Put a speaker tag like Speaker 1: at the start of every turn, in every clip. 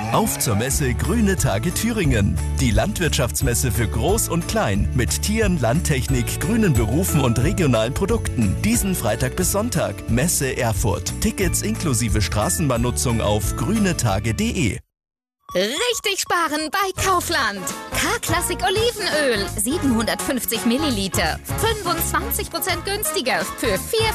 Speaker 1: Auf zur Messe Grüne Tage Thüringen. Die Landwirtschaftsmesse für Groß und Klein mit Tieren, Landtechnik, grünen Berufen und regionalen Produkten. Diesen Freitag bis Sonntag. Messe Erfurt. Tickets inklusive Straßenbahnnutzung auf grünetage.de.
Speaker 2: Richtig sparen bei Kaufland. K-Klassik Olivenöl, 750 Milliliter, 25% günstiger für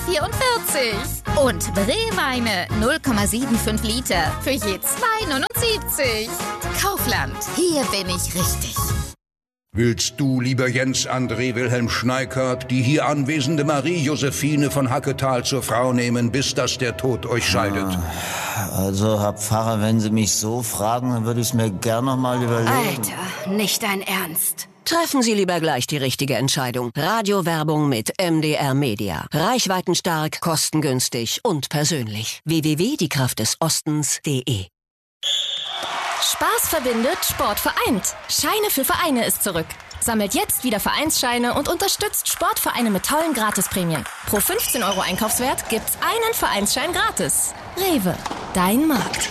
Speaker 2: 4,44. Und Brewweine, 0,75 Liter für je 2,79. Kaufland, hier bin ich richtig.
Speaker 3: Willst du, lieber Jens André Wilhelm Schneikert, die hier anwesende Marie-Josephine von Hacketal zur Frau nehmen, bis dass der Tod euch scheidet?
Speaker 4: Also, Herr Pfarrer, wenn Sie mich so fragen, dann würde ich es mir gern noch mal überlegen.
Speaker 5: Alter, nicht dein Ernst.
Speaker 6: Treffen Sie lieber gleich die richtige Entscheidung. Radiowerbung mit MDR Media. Reichweitenstark, kostengünstig und persönlich. www.diekraftdesostens.de.
Speaker 7: Spaß verbindet, Sport vereint. Scheine für Vereine ist zurück. Sammelt jetzt wieder Vereinsscheine und unterstützt Sportvereine mit tollen Gratisprämien. Pro 15 € Einkaufswert gibt's einen Vereinsschein gratis. Rewe, dein Markt.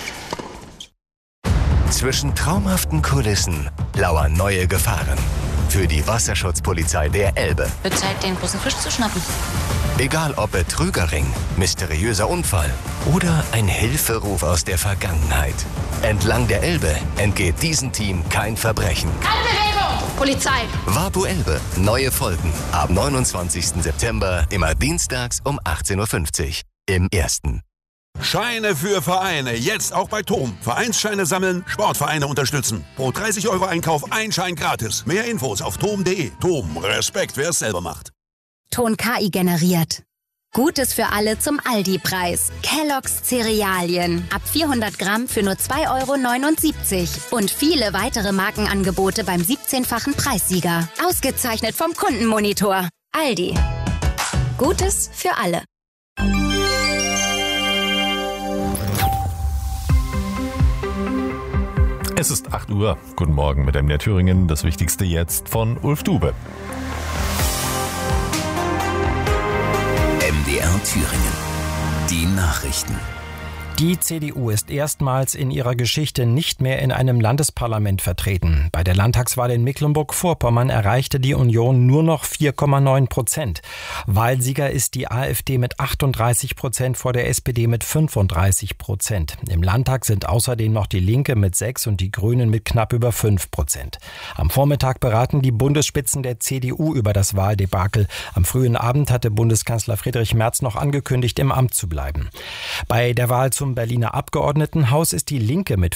Speaker 8: Zwischen traumhaften Kulissen lauern neue Gefahren. Für die Wasserschutzpolizei der Elbe.
Speaker 9: Wird Zeit, den großen Fisch zu schnappen.
Speaker 8: Egal ob Betrügerring, mysteriöser Unfall oder ein Hilferuf aus der Vergangenheit. Entlang der Elbe entgeht diesem Team kein Verbrechen.
Speaker 9: Keine Bewegung! Polizei!
Speaker 8: Wapu Elbe. Neue Folgen. Ab 29. September, immer dienstags um 18.50 Uhr. Im Ersten.
Speaker 10: Scheine für Vereine. Jetzt auch bei TOM. Vereinsscheine sammeln, Sportvereine unterstützen. Pro 30 € Einkauf ein Schein gratis. Mehr Infos auf tom.de. TOM. Respekt, wer es selber macht.
Speaker 11: Ton KI generiert. Gutes für alle zum Aldi-Preis. Kellogg's Cerealien. Ab 400 Gramm für nur 2,79 €. Und viele weitere Markenangebote beim 17-fachen Preissieger. Ausgezeichnet vom Kundenmonitor. Aldi. Gutes für alle.
Speaker 12: Es ist 8 Uhr. Guten Morgen mit MDR Thüringen. Das Wichtigste jetzt von Ulf Dube.
Speaker 1: MDR Thüringen. Die Nachrichten.
Speaker 13: Die CDU ist erstmals in ihrer Geschichte nicht mehr in einem Landesparlament vertreten. Bei der Landtagswahl in Mecklenburg-Vorpommern erreichte die Union nur noch 4,9%. Wahlsieger ist die AfD mit 38% vor der SPD mit 35%. Im Landtag sind außerdem noch die Linke mit 6% und die Grünen mit knapp über 5%. Am Vormittag beraten die Bundesspitzen der CDU über das Wahldebakel. Am frühen Abend hatte Bundeskanzler Friedrich Merz noch angekündigt, im Amt zu bleiben. Bei der Wahl zum Berliner Abgeordnetenhaus ist die Linke mit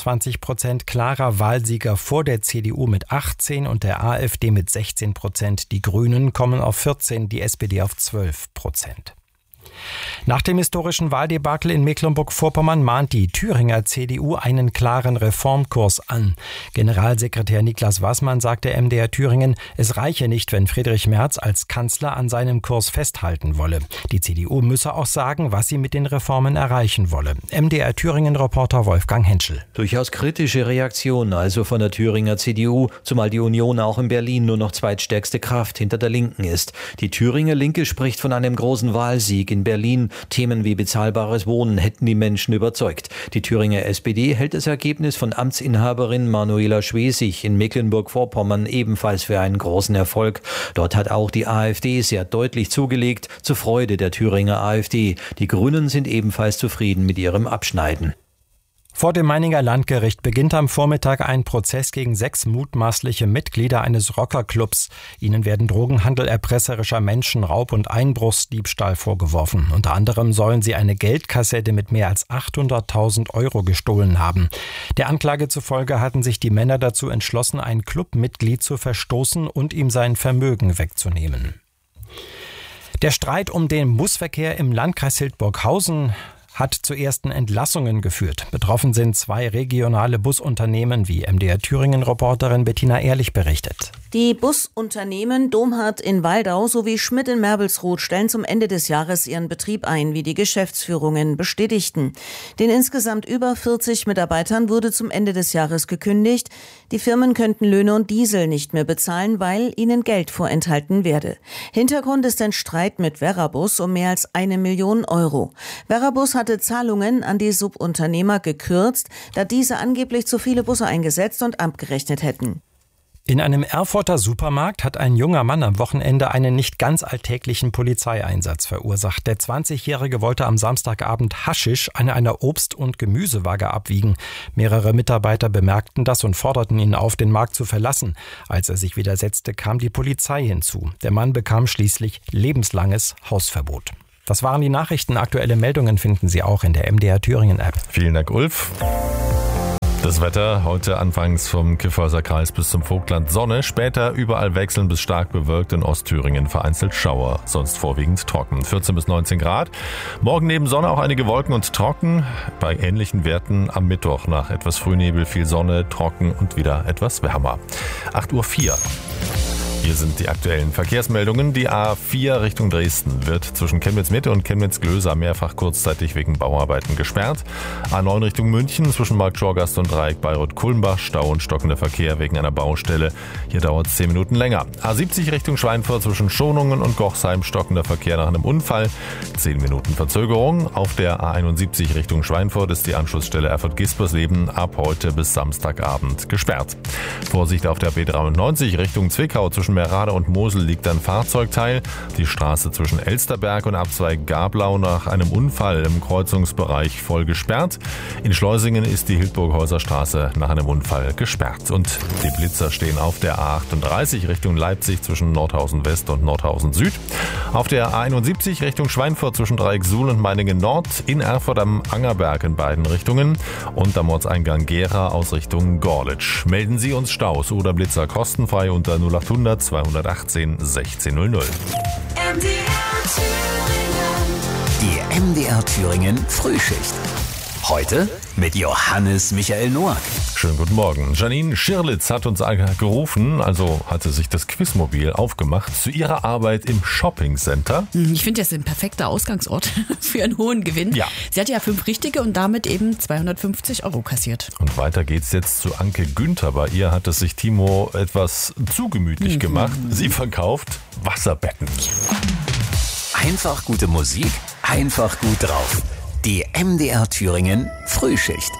Speaker 13: 25% klarer Wahlsieger vor der CDU mit 18% und der AfD mit 16%. Die Grünen kommen auf 14%, die SPD auf 12%. Nach dem historischen Wahldebakel in Mecklenburg-Vorpommern mahnt die Thüringer CDU einen klaren Reformkurs an. Generalsekretär Niklas Waßmann sagte MDR Thüringen, es reiche nicht, wenn Friedrich Merz als Kanzler an seinem Kurs festhalten wolle. Die CDU müsse auch sagen, was sie mit den Reformen erreichen wolle. MDR Thüringen-Reporter Wolfgang Henschel.
Speaker 14: Durchaus kritische Reaktionen also von der Thüringer CDU, zumal die Union auch in Berlin nur noch zweitstärkste Kraft hinter der Linken ist. Die Thüringer Linke spricht von einem großen Wahlsieg in Berlin. Themen wie bezahlbares Wohnen hätten die Menschen überzeugt. Die Thüringer SPD hält das Ergebnis von Amtsinhaberin Manuela Schwesig in Mecklenburg-Vorpommern ebenfalls für einen großen Erfolg. Dort hat auch die AfD sehr deutlich zugelegt, zur Freude der Thüringer AfD. Die Grünen sind ebenfalls zufrieden mit ihrem Abschneiden.
Speaker 13: Vor dem Meininger Landgericht beginnt am Vormittag ein Prozess gegen 6 mutmaßliche Mitglieder eines Rockerclubs. Ihnen werden Drogenhandel, erpresserischer Menschenraub und Einbruchsdiebstahl vorgeworfen. Unter anderem sollen sie eine Geldkassette mit mehr als 800.000 € gestohlen haben. Der Anklage zufolge hatten sich die Männer dazu entschlossen, ein Clubmitglied zu verstoßen und ihm sein Vermögen wegzunehmen. Der Streit um den Busverkehr im Landkreis Hildburghausen hat zu ersten Entlassungen geführt. Betroffen sind 2 regionale Busunternehmen, wie MDR Thüringen-Reporterin Bettina Ehrlich berichtet.
Speaker 15: Die Busunternehmen Domhardt in Waldau sowie Schmidt in Merbelsroth stellen zum Ende des Jahres ihren Betrieb ein, wie die Geschäftsführungen bestätigten. Den insgesamt über 40 Mitarbeitern wurde zum Ende des Jahres gekündigt. Die Firmen könnten Löhne und Diesel nicht mehr bezahlen, weil ihnen Geld vorenthalten werde. Hintergrund ist ein Streit mit Verabus um mehr als 1 Million €. Verabus hat hatte Zahlungen an die Subunternehmer gekürzt, da diese angeblich zu viele Busse eingesetzt und abgerechnet hätten.
Speaker 13: In einem Erfurter Supermarkt hat ein junger Mann am Wochenende einen nicht ganz alltäglichen Polizeieinsatz verursacht. Der 20-Jährige wollte am Samstagabend Haschisch an einer Obst- und Gemüsewaage abwiegen. Mehrere Mitarbeiter bemerkten das und forderten ihn auf, den Markt zu verlassen. Als er sich widersetzte, kam die Polizei hinzu. Der Mann bekam schließlich lebenslanges Hausverbot. Das waren die Nachrichten. Aktuelle Meldungen finden Sie auch in der MDR Thüringen App.
Speaker 12: Vielen Dank, Ulf. Das Wetter heute anfangs vom Kyffhäuser Kreis bis zum Vogtland Sonne, später überall wechselnd bis stark bewölkt, in Ostthüringen vereinzelt Schauer, sonst vorwiegend trocken. 14 bis 19 Grad. Morgen neben Sonne auch einige Wolken und trocken. Bei ähnlichen Werten am Mittwoch nach etwas Frühnebel, viel Sonne, trocken und wieder etwas wärmer. 8:04 Uhr. Hier sind die aktuellen Verkehrsmeldungen. Die A4 Richtung Dresden wird zwischen Chemnitz-Mitte und Chemnitz-Glöser mehrfach kurzzeitig wegen Bauarbeiten gesperrt. A9 Richtung München zwischen Markt-Schorgast und Dreieck Bayreuth-Kulmbach, Stau und stockender Verkehr wegen einer Baustelle. Hier dauert es 10 Minuten länger. A70 Richtung Schweinfurt zwischen Schonungen und Gochsheim, stockender Verkehr nach einem Unfall. 10 Minuten Verzögerung. Auf der A71 Richtung Schweinfurt ist die Anschlussstelle Erfurt-Gispersleben ab heute bis Samstagabend gesperrt. Vorsicht auf der B93 Richtung Zwickau zwischen Merade und Mosel liegt ein Fahrzeugteil. Die Straße zwischen Elsterberg und Abzweig Gablau nach einem Unfall im Kreuzungsbereich voll gesperrt. In Schleusingen ist die Hildburghäuser Straße nach einem Unfall gesperrt. Und die Blitzer stehen auf der A38 Richtung Leipzig zwischen Nordhausen West und Nordhausen Süd. Auf der A71 Richtung Schweinfurt zwischen Dreieck Suhl und Meiningen Nord. In Erfurt am Angerberg in beiden Richtungen. Und am Ortseingang Gera aus Richtung Gorlitz. Melden Sie uns Staus oder Blitzer kostenfrei unter 0800 218 1600.
Speaker 16: Die MDR Thüringen Frühschicht. Heute mit Johannes Michael Noack.
Speaker 12: Schönen guten Morgen. Janine Schirlitz hat uns gerufen, also hatte sich das Quizmobil aufgemacht zu ihrer Arbeit im Shoppingcenter.
Speaker 17: Ich finde, das ist ein perfekter Ausgangsort für einen hohen Gewinn. Ja. Sie hatte ja 5 richtige und damit eben 250 € kassiert.
Speaker 12: Und weiter geht's jetzt zu Anke Günther. Bei ihr hat es sich Timo etwas zu gemütlich gemacht. Sie verkauft Wasserbetten.
Speaker 16: Einfach gute Musik, einfach gut drauf. Die MDR Thüringen Frühschicht.